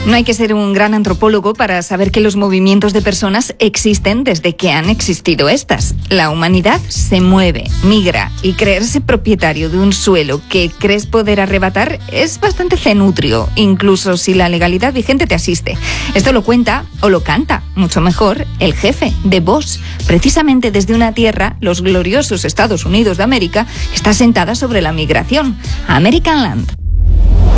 No hay que ser un gran antropólogo para saber que los movimientos de personas existen desde que han existido estas. La humanidad se mueve, migra, y creerse propietario de un suelo que crees poder arrebatar es bastante cenutrio, incluso si la legalidad vigente te asiste. Esto lo cuenta, o lo canta, mucho mejor, el jefe de Vox, precisamente desde una tierra, los gloriosos Estados Unidos de América, que está sentada sobre la migración, American Land.